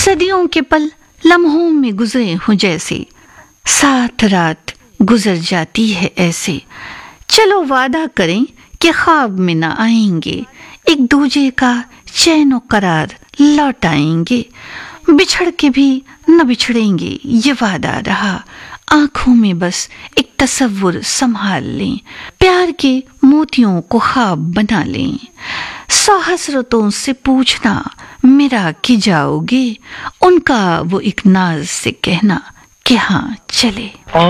सदियों के पल लम्हों में गुजरे हों जैसे, साथ रात गुजर जाती है ऐसे। चलो वादा करें कि ख्वाब में न आएंगे, एक दूजे का चैन और करार लौटाएंगे। बिछड़ के भी न बिछड़ेंगे ये वादा रहा, आंखों में बस एक तसव्वुर संभाल लें, प्यार के मोतियों को ख्वाब बना लें। 100 हसरतों से पूछना मेरा कि जाओगे, उनका वो एक नाज से कहना कि हाँ चले।